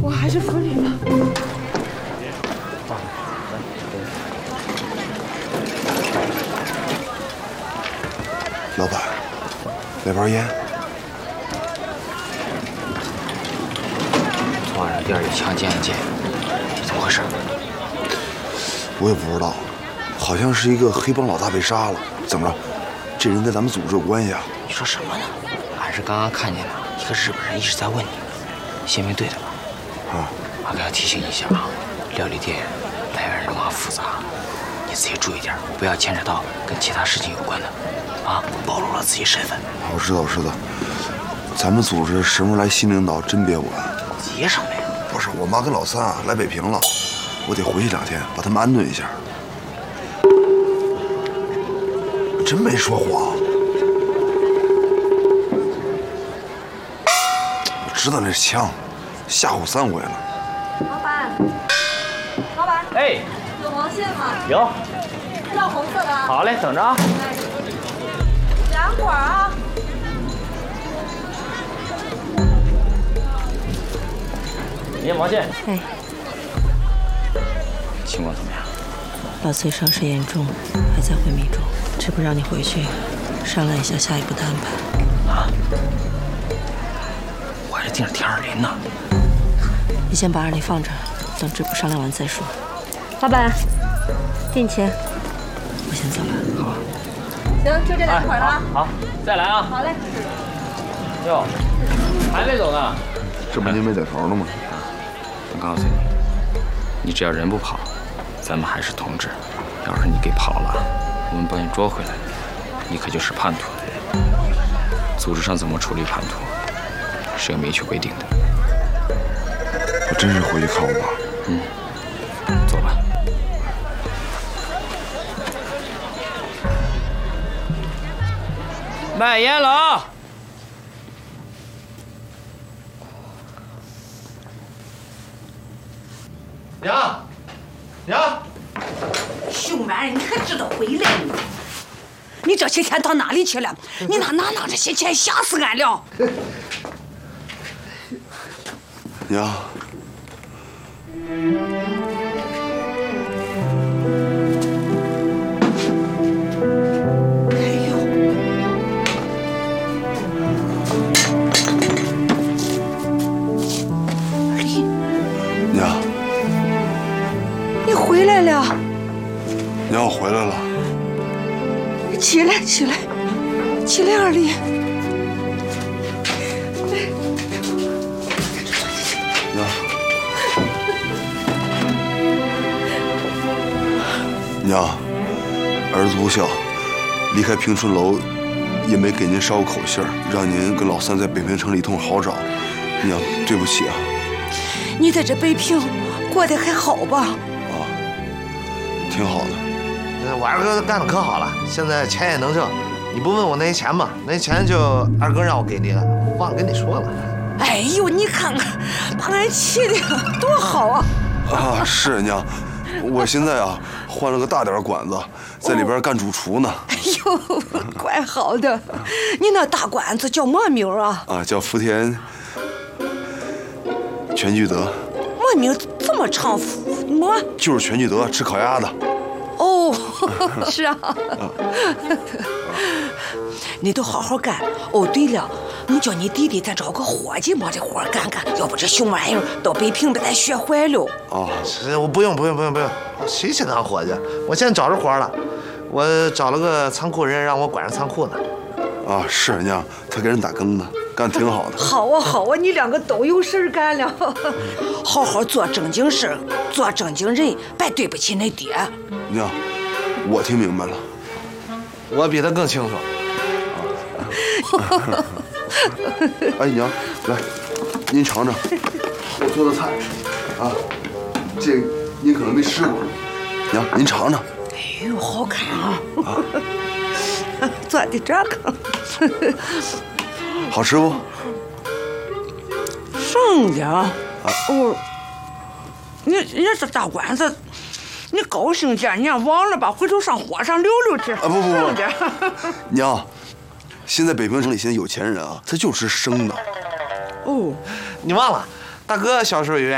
我还是扶你吧。 老板，来包烟。 昨晚上店里强奸案件，怎么回事？ 我也不知道，好像是一个黑帮老大被杀了。怎么着？这人跟咱们组织有关系啊？ 你说什么呢？俺是刚刚看见的，一个日本人一直在问你，姓名对的吧？ 啊， 俺可要提醒一下啊，料理店来源人很复杂，你自己注意点，不要牵扯到跟其他事情有关的，啊，暴露了自己身份。 我知道，我知道。咱们组织什么时候来新领导，真别管。 结上没有？ 不是，我妈跟老三啊来北平了，我得回去2天，把他们安顿一下。我真没说谎。我知道那是枪，吓唬3回了。 老板，老板， 哎， 有毛线吗？ 有， 要红色的。 好嘞，等着啊。 2管啊。 你毛线。 哎， 情况怎么样？ 老崔伤势严重，还在昏迷中，这不让你回去商量一下下一步的安排。 啊？我还是盯着田2林呢。 你先把2林放着，等支部商量完再说。老板，给你钱。我先走了。 好。 行，就这2管了啊。 好，再来啊。 好嘞。 哟，还没走呢？ 这不您没在头呢吗？ 我告诉你，你只要人不跑，咱们还是同志。要是你给跑了，我们把你捉回来，你可就是叛徒。组织上怎么处理叛徒，是有明确规定的。 我真是回去看我爸。 嗯，走吧。 卖烟了啊！ 娘，娘， 熊玩意儿，你可知道回来呢？你这些钱到哪里去了？你哪拿这些钱，吓死俺了！ 娘， 哎呦，二林， 娘， 你回来了。 娘，我回来了。 起来，起来，起来，二林。 娘，儿子不孝，离开平春楼，也没给您捎过口信儿，让您跟老三在北平城里一通好找。娘，对不起啊。 你在这北平过得还好吧？ 啊，挺好的。 我二哥干得可好了，现在钱也能挣。你不问我那些钱吗？那些钱就二哥让我给你了，忘了跟你说了。 哎呦，你看看，把俺气的多好啊！ 啊，是娘，我现在啊换了个大点馆子，在里边干主厨呢。 哎呦，怪好的。你那大馆子叫嘛名啊？ 啊，叫福田全聚德。 嘛名这么长？么？ 就是全聚德吃烤鸭的。 哦，是啊。你都好好干。哦，对了，你叫你弟弟再找个伙计把这活干干，要不这熊玩意儿到北平被咱学坏了。 哦， 是我不用，谁去当伙计？我现在找着活了，我找了个仓库人让我管着仓库呢。 啊，是娘，他给人打更呢，干挺好的。 好啊，好啊，你2个都有事干了。好好做正经事，做正经人，别对不起那爹。 娘，我听明白了。 我比他更清楚。 哎，娘，来，您尝尝我做的菜，啊，这您可能没吃过，娘，您尝尝。 哎呦，好看啊！做的这个， 好吃不？ 剩的啊。哦，你这大馆子，你高兴点，你要忘了吧，回头上火上溜溜去。 啊，不，娘，现在北平城里现在有钱人啊，他就吃生的。 哦， 你忘了，大哥小时候也愿